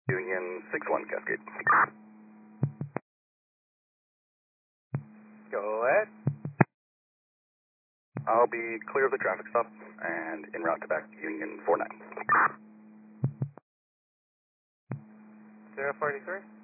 Union 61 Cascade. Go ahead. I'll be clear of the traffic stop and en route to back Union 49. 043.